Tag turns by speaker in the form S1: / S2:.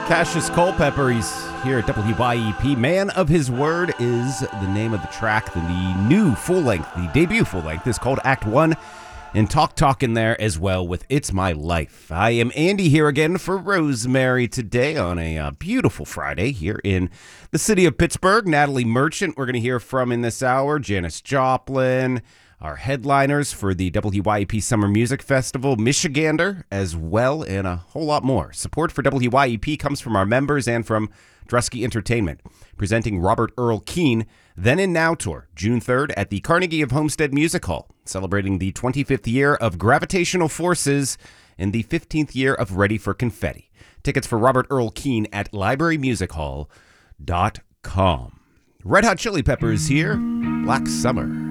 S1: Cassius Culpepper, he's here at WYEP. Man of His Word is the name of the track. The new full-length, the debut full-length is called Act 1. And Talk in there as well with It's My Life. I am Andy here again for Rosemary today on a beautiful Friday here in the city of Pittsburgh. Natalie Merchant, we're going to hear from in this hour. Janis Joplin, our headliners for the WYEP Summer Music Festival, Michigander as well, and a whole lot more. Support for WYEP comes from our members and from Drusky Entertainment, presenting Robert Earl Keen Then and Now Tour, June 3rd at the Carnegie of Homestead Music Hall, celebrating the 25th year of Gravitational Forces and the 15th year of Ready for Confetti. Tickets for Robert Earl Keen at librarymusichall.com. Red Hot Chili Peppers here, Black Summer.